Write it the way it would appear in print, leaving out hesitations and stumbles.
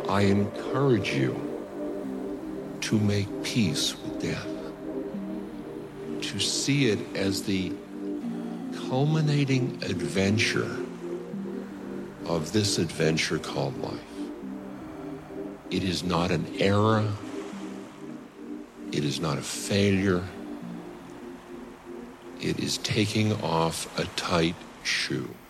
I encourage you to make peace with death, to see it as the culminating adventure of this adventure called life. It is not an era. It is not a failure. It is taking off a tight shoe.